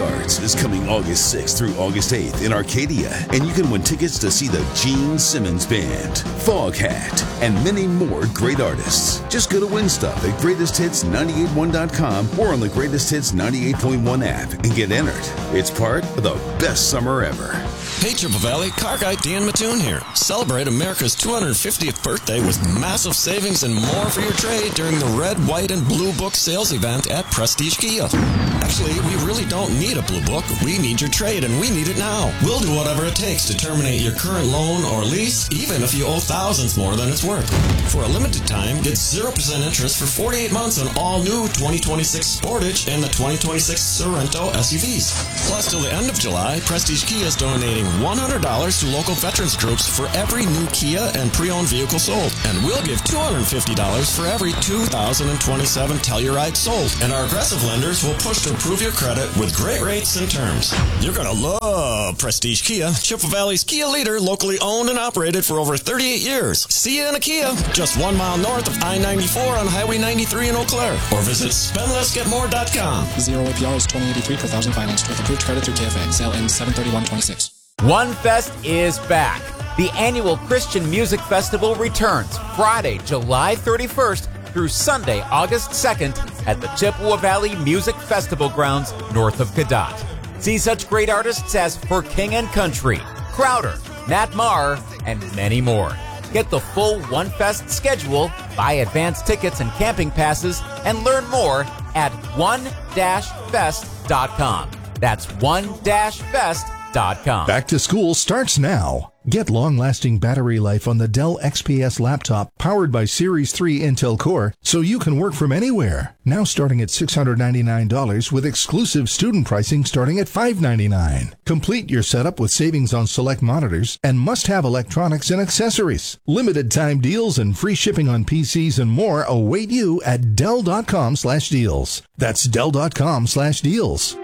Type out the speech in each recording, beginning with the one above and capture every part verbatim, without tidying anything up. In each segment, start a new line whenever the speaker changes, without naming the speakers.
Arts is coming August sixth through August eighth in Arcadia, and you can win tickets to see the Gene Simmons Band, Foghat, and many more great artists. Just go to Win Stuff at greatest hits nine eight one dot com or on the Greatest Hits ninety-eight point one app and get entered. It's part of the best summer ever.
Hey Triple Valley, car guy Dan Mattoon here. Celebrate America's two hundred fiftieth birthday with massive savings and more for your trade during the Red, White, and Blue Book sales event at Prestige Kia. Actually, we really don't need a Blue Book. We need your trade, and we need it now. We'll do whatever it takes to terminate your current loan or lease, even if you owe thousands more than it's worth. For a limited time, get zero percent interest for forty-eight months on all new twenty twenty-six Sportage and the twenty twenty-six Sorento S U Vs. Plus, till the end of July, Prestige Kia is donating one hundred dollars to local veterans groups for every new Kia and pre-owned vehicle sold. And we'll give two hundred fifty dollars for every two thousand twenty-seven Telluride sold. And our aggressive lenders will push to improve your credit with great rates and terms. You're going to love Prestige Kia, Chippewa Valley's Kia leader, locally owned and operated for over thirty-eight years. See you in a Kia, just one mile north of I ninety-four on Highway ninety-three in Eau Claire. Or visit spend less get more dot com.
Zero A P R is twenty eighty-three per thousand financed with approved credit through K F A. Sale ends seven thirty-one twenty-six.
One Fest is back. The annual Christian Music Festival returns Friday, July thirty-first through Sunday, August second at the Chippewa Valley Music Festival grounds north of Cadott. See such great artists as For King and Country, Crowder, Nat Marr, and many more. Get the full One Fest schedule, buy advance tickets and camping passes, and learn more at one dash fest dot com. That's one dash fest dot com.
Back to school starts now. Get long-lasting battery life on the Dell X P S laptop powered by Series three Intel Core so you can work from anywhere. Now starting at six hundred ninety-nine dollars with exclusive student pricing starting at five hundred ninety-nine dollars. Complete your setup with savings on select monitors and must-have electronics and accessories. Limited time deals and free shipping on P Cs and more await you at Dell.com slash deals. That's Dell.com slash deals.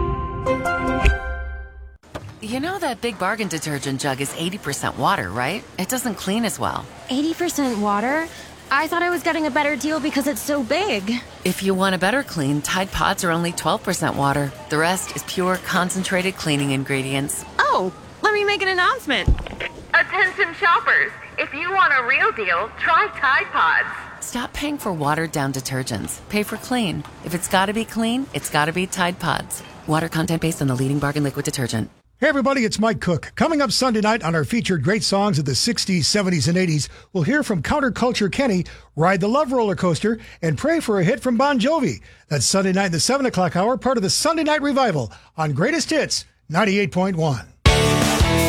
You know that Big Bargain detergent jug is eighty percent water, right? It doesn't clean as well.
eighty percent water? I thought I was getting a better deal because it's so big.
If you want a better clean, Tide Pods are only twelve percent water. The rest is pure, concentrated cleaning ingredients.
Oh, let me make an announcement.
Attention shoppers, if you want a real deal, try Tide Pods.
Stop paying for watered-down detergents. Pay for clean. If it's gotta be clean, it's gotta be Tide Pods. Water content based on the leading bargain liquid detergent.
Hey everybody, it's Mike Cook. Coming up Sunday night on our featured great songs of the sixties, seventies, and eighties, we'll hear from Counterculture Kenny, Ride the Love Roller Coaster, and Pray for a Hit from Bon Jovi. That's Sunday night in the seven o'clock hour, part of the Sunday Night Revival on Greatest Hits ninety-eight point one.